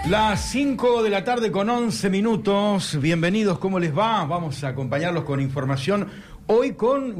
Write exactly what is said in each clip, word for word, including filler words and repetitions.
Las cinco de la tarde con once minutos. Bienvenidos, ¿cómo les va? Vamos a acompañarlos con información. Hoy con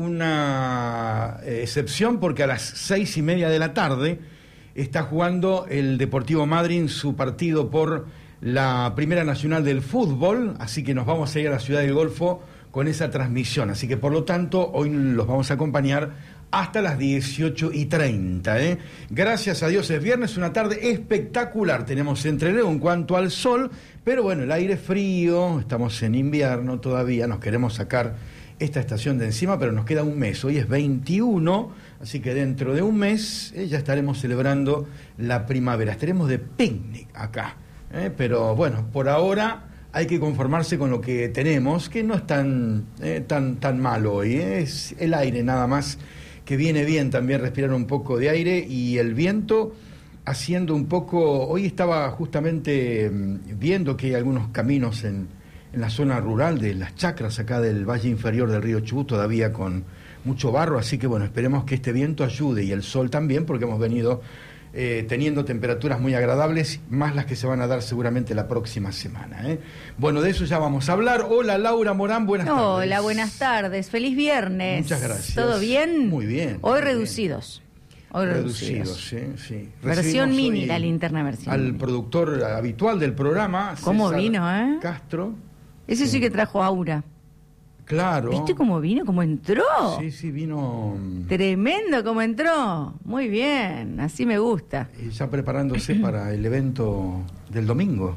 una excepción porque a las seis y media de la tarde está jugando el Deportivo Madryn su partido por la Primera Nacional del Fútbol, así que nos vamos a ir a la Ciudad del Golfo con esa transmisión. Así que por lo tanto hoy los vamos a acompañar hasta las dieciocho y treinta, ¿eh? Gracias a Dios es viernes, una tarde espectacular. Tenemos entrereo en cuanto al sol, pero bueno, el aire frío, estamos en invierno todavía, nos queremos sacar esta estación de encima, pero nos queda un mes. Hoy es veintiuno, así que dentro de un mes eh, ya estaremos celebrando la primavera. Estaremos de picnic acá, ¿eh? Pero bueno, por ahora hay que conformarse con lo que tenemos, que no es tan, eh, tan, tan malo hoy, ¿eh? Es el aire nada más, que viene bien también respirar un poco de aire, y el viento haciendo un poco... Hoy estaba justamente viendo que hay algunos caminos en, en la zona rural de las chacras acá del valle inferior del río Chubut todavía con mucho barro, así que bueno, esperemos que este viento ayude y el sol también, porque hemos venido eh, teniendo temperaturas muy agradables, más las que se van a dar seguramente la próxima semana, ¿eh? Bueno, de eso ya vamos a hablar. Hola, Laura Morán, buenas Hola, tardes. Hola, buenas tardes. Feliz viernes. Muchas gracias. ¿Todo bien? Muy bien. Hoy muy reducidos. Bien. Hoy reducidos. reducidos. Sí, sí. Versión Recibimos mini, hoy la linterna versión al mini. productor habitual del programa, ¿Cómo César vino, eh? Castro. Ese sí. sí que trajo aura. Claro. ¿Viste cómo vino? ¿Cómo entró? Sí, sí, vino... Tremendo cómo entró. Muy bien, así me gusta. Ya preparándose para el evento del domingo.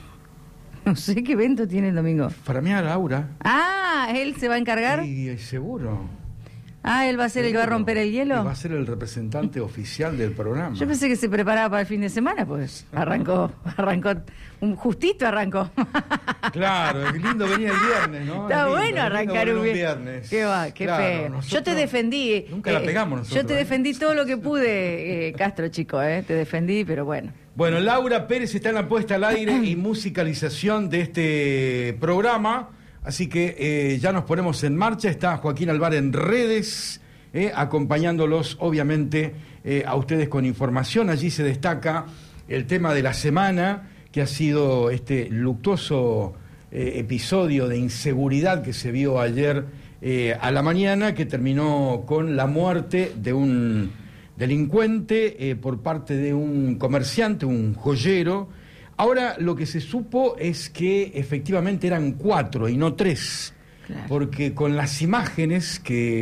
No sé qué evento tiene el domingo. Para mí a Laura. Ah, ¿él se va a encargar? Sí, seguro. Ah, ¿él va a ser seguro. El que va a romper el hielo? Y va a ser el representante oficial del programa. Yo pensé que se preparaba para el fin de semana, pues arrancó, arrancó, un justito arrancó. Claro, es lindo venir el viernes, ¿no? Está lindo, bueno arrancar un, un viernes. Qué va, qué claro, feo. Nosotros, yo te defendí. Nunca eh, la pegamos nosotros. Yo te defendí ¿eh? todo lo que pude, eh, Castro, chico, eh, te defendí, pero bueno. Bueno, Laura Pérez está en la puesta al aire y musicalización de este programa. Así que eh, ya nos ponemos en marcha. Está Joaquín Alvar en redes, eh, acompañándolos, obviamente, eh, a ustedes con información. Allí se destaca el tema de la semana, que ha sido este luctuoso eh, episodio de inseguridad que se vio ayer eh, a la mañana, que terminó con la muerte de un delincuente eh, por parte de un comerciante, un joyero. Ahora lo que se supo es que efectivamente eran cuatro y no tres, claro. Porque con las imágenes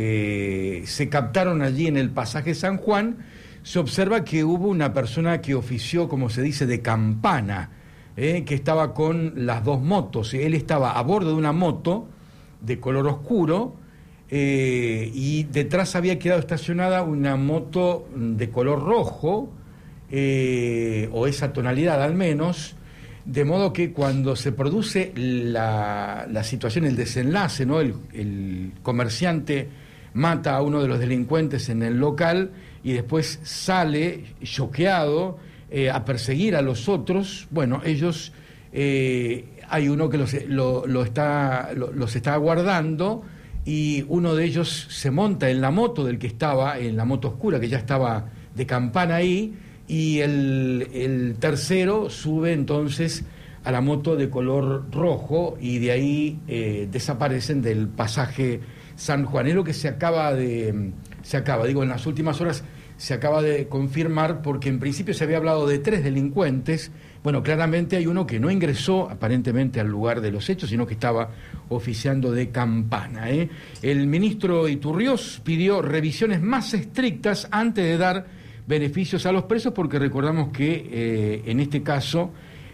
que se captaron allí en el pasaje San Juan, se observa que hubo una persona que ofició, como se dice, de campana, eh, que estaba con las dos motos. Él estaba a bordo de una moto de color oscuro eh, y detrás había quedado estacionada una moto de color rojo, Eh, o esa tonalidad al menos, de modo que cuando se produce la, la situación, el desenlace, ¿no? El, el comerciante mata a uno de los delincuentes en el local y después sale choqueado eh, a perseguir a los otros. Bueno, ellos, eh, hay uno que los, lo, lo está, lo, los está aguardando, y uno de ellos se monta en la moto del que estaba, en la moto oscura que ya estaba de campana ahí, y el, el tercero sube entonces a la moto de color rojo, y de ahí eh, desaparecen del pasaje San Juan. Es lo que se acaba de, se acaba, digo, en las últimas horas se acaba de confirmar, porque en principio se había hablado de tres delincuentes. Bueno, claramente hay uno que no ingresó aparentemente al lugar de los hechos, sino que estaba oficiando de campana, ¿eh? El ministro Iturriós pidió revisiones más estrictas antes de dar beneficios a los presos, porque recordamos que eh, en este caso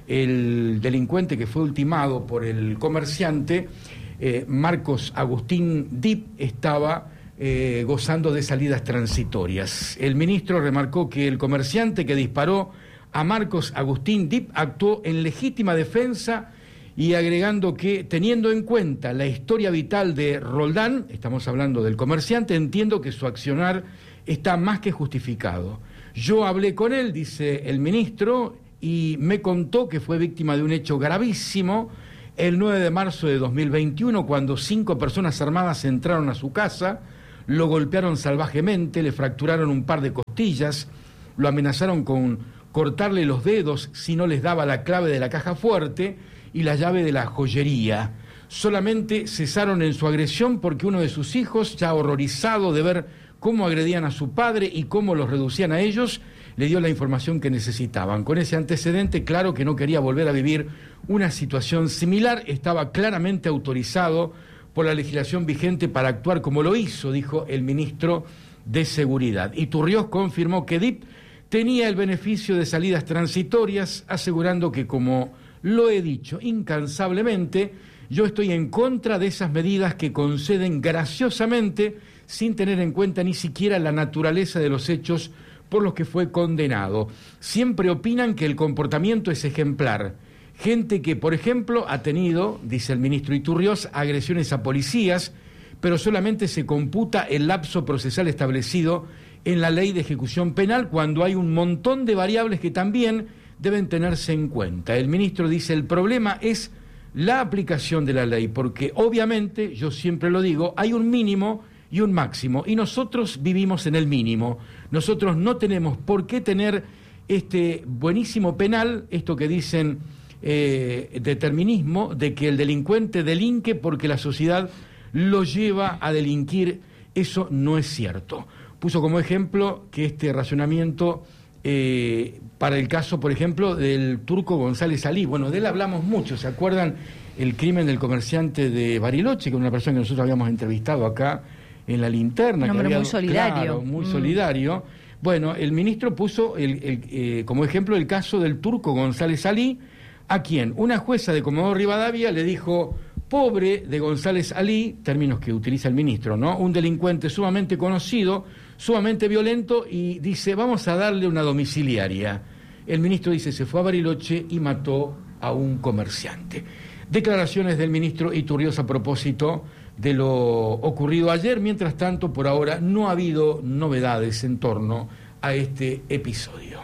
el delincuente que fue ultimado por el comerciante, eh, Marcos Agustín Dip, estaba eh, gozando de salidas transitorias. El ministro remarcó que el comerciante que disparó a Marcos Agustín Dip actuó en legítima defensa, y agregando que, teniendo en cuenta la historia vital de Roldán, estamos hablando del comerciante, entiendo que su accionar está más que justificado. Yo hablé con él, dice el ministro, y me contó que fue víctima de un hecho gravísimo el nueve de marzo de dos mil veintiuno, cuando cinco personas armadas entraron a su casa, lo golpearon salvajemente, le fracturaron un par de costillas, lo amenazaron con cortarle los dedos si no les daba la clave de la caja fuerte y la llave de la joyería. Solamente cesaron en su agresión porque uno de sus hijos, ya horrorizado de ver cómo agredían a su padre y cómo los reducían a ellos, le dio la información que necesitaban. Con ese antecedente, claro que no quería volver a vivir una situación similar, estaba claramente autorizado por la legislación vigente para actuar como lo hizo, dijo el ministro de Seguridad. Iturriós confirmó que D I P tenía el beneficio de salidas transitorias, asegurando que, como lo he dicho incansablemente, yo estoy en contra de esas medidas que conceden graciosamente sin tener en cuenta ni siquiera la naturaleza de los hechos por los que fue condenado. Siempre opinan que el comportamiento es ejemplar. Gente que, por ejemplo, ha tenido, dice el ministro Iturriós, agresiones a policías, pero solamente se computa el lapso procesal establecido en la ley de ejecución penal cuando hay un montón de variables que también deben tenerse en cuenta. El ministro dice, el problema es la aplicación de la ley, porque obviamente, yo siempre lo digo, hay un mínimo y un máximo, y nosotros vivimos en el mínimo. Nosotros no tenemos por qué tener este buenísimo penal, esto que dicen eh, determinismo, de que el delincuente delinque porque la sociedad lo lleva a delinquir. Eso no es cierto. Puso como ejemplo que este razonamiento eh, para el caso, por ejemplo, del turco González Alí. Bueno, de él hablamos mucho, ¿se acuerdan? El crimen del comerciante de Bariloche, que es una persona que nosotros habíamos entrevistado acá en La Linterna. Un hombre que había, muy solidario. Claro, muy mm. solidario. Bueno, el ministro puso el, el, eh, como ejemplo el caso del turco González Alí, a quien una jueza de Comodoro Rivadavia le dijo, pobre de González Alí, términos que utiliza el ministro, ¿no? Un delincuente sumamente conocido, sumamente violento, y dice, vamos a darle una domiciliaria. El ministro dice, se fue a Bariloche y mató a un comerciante. Declaraciones del ministro Iturriós a propósito de lo ocurrido ayer. Mientras tanto, por ahora no ha habido novedades en torno a este episodio.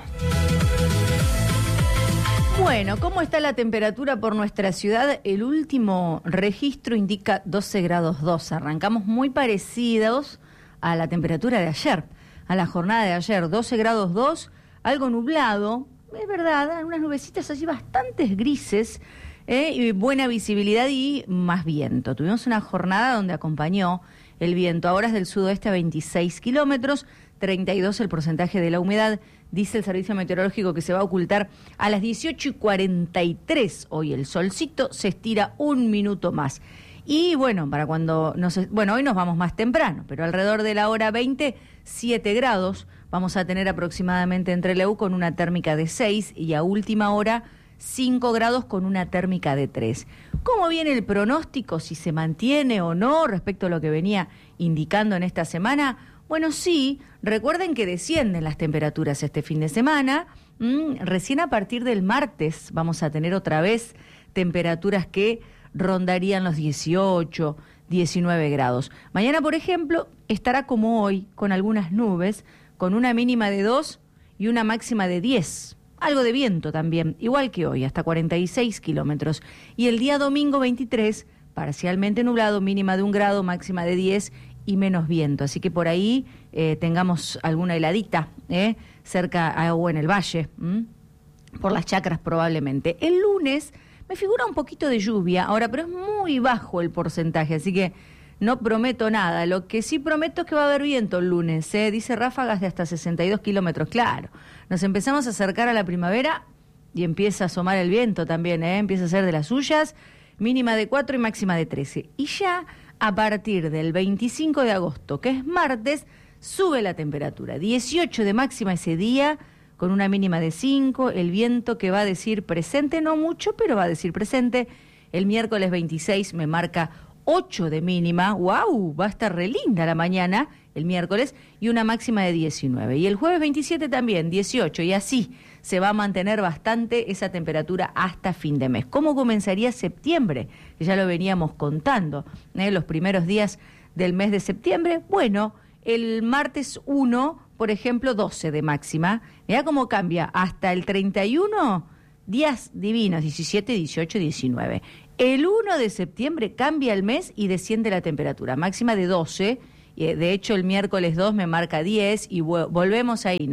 Bueno, ¿cómo está la temperatura por nuestra ciudad? El último registro indica doce grados dos. Arrancamos muy parecidos a la temperatura de ayer, a la jornada de ayer. doce grados dos, algo nublado, es verdad, unas nubecitas allí bastantes grises, eh, y buena visibilidad y más viento. Tuvimos una jornada donde acompañó el viento a horas del sudoeste a veintiséis kilómetros, treinta y dos el porcentaje de la humedad. Dice el servicio meteorológico que se va a ocultar a las dieciocho y cuarenta y tres. Hoy el solcito se estira un minuto más. Y bueno, para cuando nos, bueno, hoy nos vamos más temprano, pero alrededor de la hora veinte, siete grados. Vamos a tener aproximadamente en Trelew con una térmica de seis y a última hora cinco grados con una térmica de tres. ¿Cómo viene el pronóstico? Si se mantiene o no respecto a lo que venía indicando en esta semana. Bueno, sí, recuerden que descienden las temperaturas este fin de semana. Mm, recién a partir del martes vamos a tener otra vez temperaturas que rondarían los dieciocho, diecinueve grados. Mañana, por ejemplo, estará como hoy, con algunas nubes, con una mínima de dos y una máxima de diez. Algo de viento también, igual que hoy, hasta cuarenta y seis kilómetros. Y el día domingo veintitrés, parcialmente nublado, mínima de un grado, máxima de diez y menos viento. Así que por ahí eh, tengamos alguna heladita, eh, cerca o en el valle, ¿m? por las chacras probablemente. El lunes me figura un poquito de lluvia, ahora, pero es muy bajo el porcentaje, así que no prometo nada. Lo que sí prometo es que va a haber viento el lunes, ¿eh? Dice ráfagas de hasta sesenta y dos kilómetros. Claro, nos empezamos a acercar a la primavera y empieza a asomar el viento también, ¿eh? Empieza a ser de las suyas, mínima de cuatro y máxima de trece. Y ya a partir del veinticinco de agosto, que es martes, sube la temperatura. dieciocho de máxima ese día, con una mínima de cinco, el viento que va a decir presente, no mucho, pero va a decir presente. El miércoles veintiséis me marca ocho de mínima, wow, va a estar re linda la mañana, el miércoles, y una máxima de diecinueve. Y el jueves veintisiete también, dieciocho, y así se va a mantener bastante esa temperatura hasta fin de mes. ¿Cómo comenzaría septiembre? Que ya lo veníamos contando, ¿eh? Los primeros días del mes de septiembre. Bueno, el martes uno, por ejemplo, doce de máxima. Mirá cómo cambia, hasta el treinta y uno, días divinos, diecisiete, dieciocho, diecinueve. El uno de septiembre cambia el mes y desciende la temperatura, máxima de doce. De hecho, el miércoles dos me marca diez y volvemos ahí, ¿no?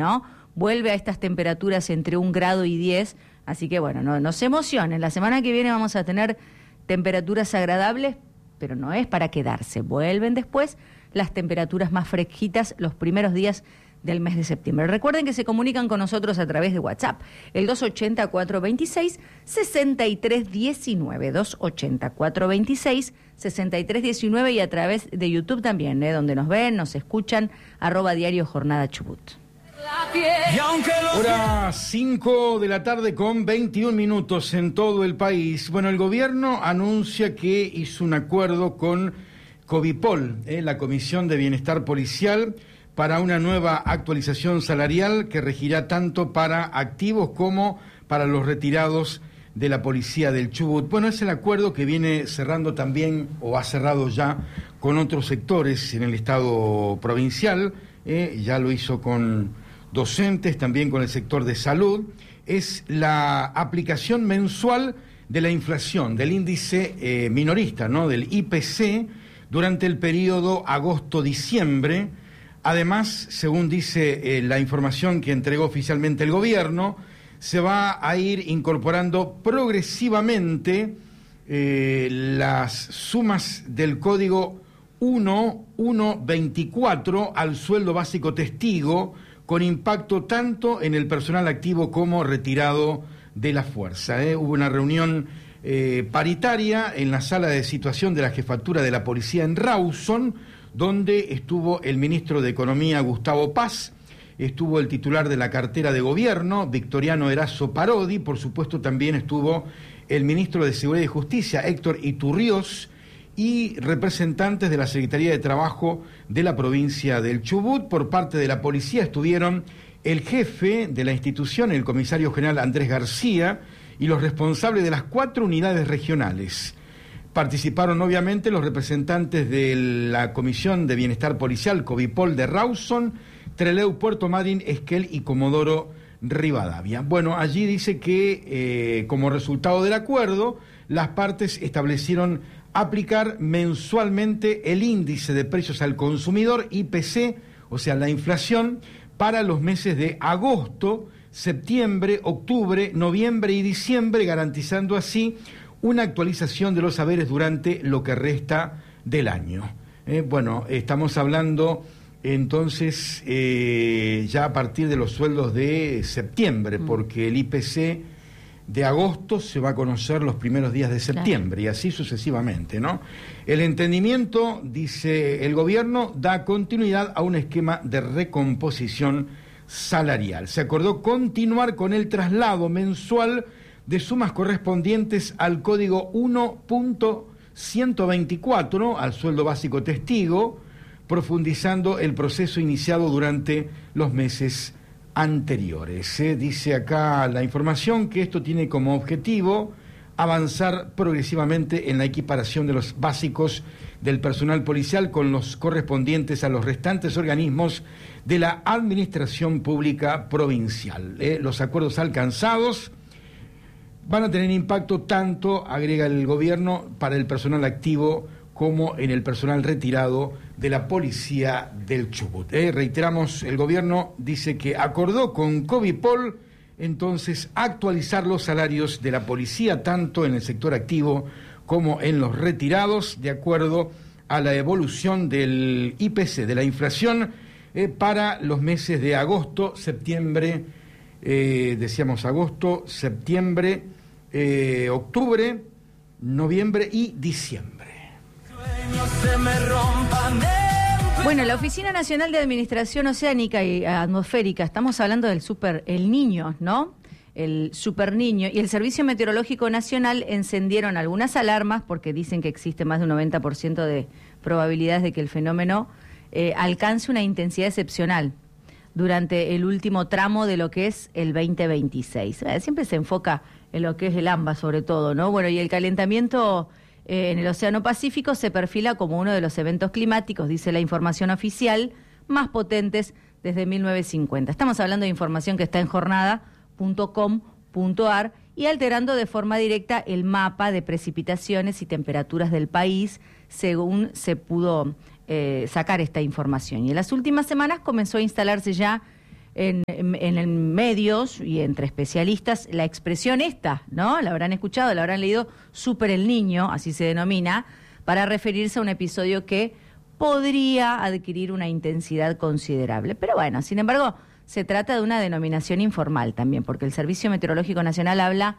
vuelve a estas temperaturas entre un grado y diez, así que bueno, no, no se emocionen, la semana que viene vamos a tener temperaturas agradables, pero no es para quedarse, vuelven después las temperaturas más fresquitas los primeros días del mes de septiembre. Recuerden que se comunican con nosotros a través de WhatsApp, el dos ochenta, cuatrocientos veintiséis, sesenta y tres diecinueve, dos ochenta, cuatrocientos veintiséis, sesenta y tres diecinueve y a través de YouTube también, ¿eh? Donde nos ven, nos escuchan, arroba diario Jornada Chubut. Hora cinco de la tarde con veintiún minutos en todo el país. Bueno, el gobierno anuncia que hizo un acuerdo con Covipol, ¿eh? la Comisión de Bienestar Policial, para una nueva actualización salarial que regirá tanto para activos como para los retirados de la Policía del Chubut. Bueno, es el acuerdo que viene cerrando también, o ha cerrado ya, con otros sectores en el Estado provincial, eh, ya lo hizo con docentes, también con el sector de salud. Es la aplicación mensual de la inflación, del índice eh, minorista, ¿no?, del I P C, durante el periodo agosto-diciembre. Además, según dice eh, la información que entregó oficialmente el gobierno, se va a ir incorporando progresivamente eh, las sumas del código uno uno veinticuatro al sueldo básico testigo, con impacto tanto en el personal activo como retirado de la fuerza. ¿eh? Hubo una reunión eh, paritaria en la sala de situación de la jefatura de la policía en Rawson, donde estuvo el ministro de Economía, Gustavo Paz, estuvo el titular de la cartera de gobierno, Victoriano Erazo Parodi, por supuesto también estuvo el ministro de Seguridad y Justicia, Héctor Iturriós, y representantes de la Secretaría de Trabajo de la provincia del Chubut. Por parte de la policía estuvieron el jefe de la institución, el comisario general Andrés García, y los responsables de las cuatro unidades regionales. Participaron obviamente los representantes de la Comisión de Bienestar Policial, Covipol de Rawson, Trelew, Puerto Madryn, Esquel y Comodoro Rivadavia. Bueno, allí dice que eh, como resultado del acuerdo, las partes establecieron aplicar mensualmente el índice de precios al consumidor, I P C, o sea, la inflación, para los meses de agosto, septiembre, octubre, noviembre y diciembre, garantizando así una actualización de los saberes durante lo que resta del año. Eh, bueno, estamos hablando entonces eh, ya a partir de los sueldos de septiembre, mm. porque el I P C de agosto se va a conocer los primeros días de septiembre, claro, y así sucesivamente, ¿no? El entendimiento, dice el gobierno, da continuidad a un esquema de recomposición salarial. Se acordó continuar con el traslado mensual de sumas correspondientes al código uno punto ciento veinticuatro, ¿no?, al sueldo básico testigo, profundizando el proceso iniciado durante los meses anteriores. ¿eh? Dice acá la información que esto tiene como objetivo avanzar progresivamente en la equiparación de los básicos del personal policial con los correspondientes a los restantes organismos de la administración pública provincial. ¿eh? Los acuerdos alcanzados van a tener impacto tanto, agrega el gobierno, para el personal activo como en el personal retirado de la Policía del Chubut. Eh, reiteramos, el gobierno dice que acordó con Covipol entonces actualizar los salarios de la policía, tanto en el sector activo como en los retirados, de acuerdo a la evolución del I P C, de la inflación, eh, para los meses de agosto, septiembre, eh, decíamos agosto, septiembre, eh, octubre, noviembre y diciembre. Bueno, la Oficina Nacional de Administración Oceánica y Atmosférica, estamos hablando del super, el Niño, ¿no? El Super Niño, y el Servicio Meteorológico Nacional encendieron algunas alarmas porque dicen que existe más de un noventa por ciento de probabilidades de que el fenómeno eh, alcance una intensidad excepcional durante el último tramo de lo que es el veinte veintiséis. Eh, siempre se enfoca en lo que es el AMBA sobre todo, ¿no? Bueno, y el calentamiento Eh, en el Océano Pacífico se perfila como uno de los eventos climáticos, dice la información oficial, más potentes desde mil novecientos cincuenta. Estamos hablando de información que está en jornada punto com punto a r y alterando de forma directa el mapa de precipitaciones y temperaturas del país, según se pudo eh, sacar esta información. Y en las últimas semanas comenzó a instalarse ya en, en, en medios y entre especialistas la expresión esta, ¿no? La habrán escuchado, la habrán leído, Super el Niño, así se denomina, para referirse a un episodio que podría adquirir una intensidad considerable. Pero bueno, sin embargo, se trata de una denominación informal también, porque el Servicio Meteorológico Nacional habla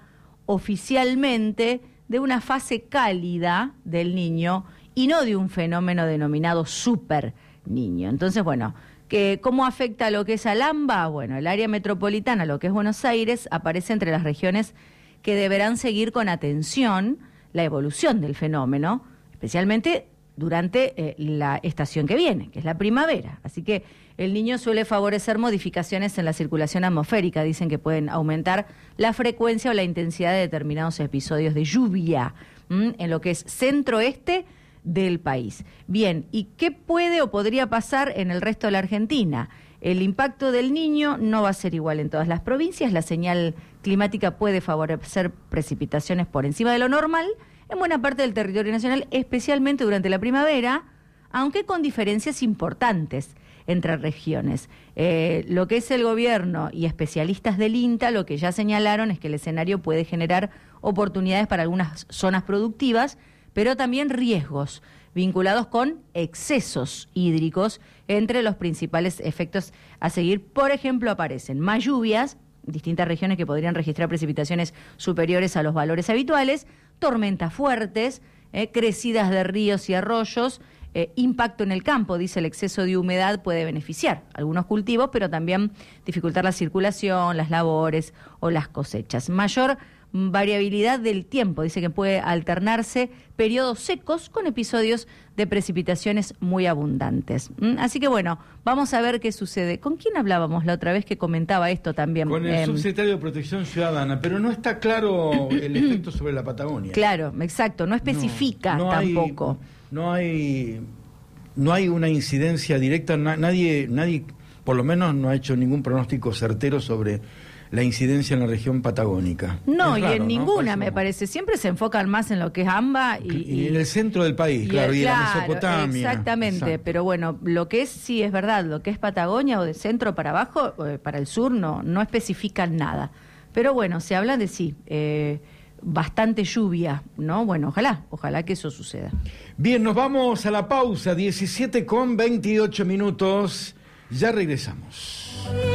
oficialmente de una fase cálida del Niño y no de un fenómeno denominado Super Niño. Entonces, bueno, que ¿cómo afecta a lo que es al AMBA? Bueno, el área metropolitana, lo que es Buenos Aires, aparece entre las regiones que deberán seguir con atención la evolución del fenómeno, especialmente durante eh, la estación que viene, que es la primavera. Así que el Niño suele favorecer modificaciones en la circulación atmosférica, dicen que pueden aumentar la frecuencia o la intensidad de determinados episodios de lluvia ¿m? en lo que es centro-este del país. Bien, ¿y qué puede o podría pasar en el resto de la Argentina? El impacto del Niño no va a ser igual en todas las provincias, la señal climática puede favorecer precipitaciones por encima de lo normal en buena parte del territorio nacional, especialmente durante la primavera, aunque con diferencias importantes entre regiones. Eh, lo que es el gobierno y especialistas del INTA lo que ya señalaron es que el escenario puede generar oportunidades para algunas zonas productivas, pero también riesgos vinculados con excesos hídricos. Entre los principales efectos a seguir, por ejemplo, aparecen más lluvias, distintas regiones que podrían registrar precipitaciones superiores a los valores habituales, tormentas fuertes, eh, crecidas de ríos y arroyos, eh, impacto en el campo, dice el exceso de humedad puede beneficiar algunos cultivos, pero también dificultar la circulación, las labores o las cosechas. Mayor variabilidad del tiempo, dice que puede alternarse periodos secos con episodios de precipitaciones muy abundantes. ¿Mm? Así que bueno, vamos a ver qué sucede. ¿Con quién hablábamos la otra vez que comentaba esto también? Con el eh, subsecretario de Protección Ciudadana, pero no está claro el efecto sobre la Patagonia. Claro, exacto, no especifica no, no tampoco. Hay, no hay no hay una incidencia directa, na, nadie, nadie, por lo menos no ha hecho ningún pronóstico certero sobre la incidencia en la región patagónica. No, es y raro, en ¿no? ninguna, me parece. Siempre se enfocan más en lo que es AMBA y... Y, y en el centro del país, y claro, el, y en la Mesopotamia. Exactamente, exacto. Pero bueno, lo que es, sí, es verdad, lo que es Patagonia o de centro para abajo, eh, para el sur, no, no especifican nada. Pero bueno, se habla de sí, eh, bastante lluvia, ¿no? Bueno, ojalá, ojalá que eso suceda. Bien, nos vamos a la pausa, diecisiete con veintiocho minutos. Ya regresamos.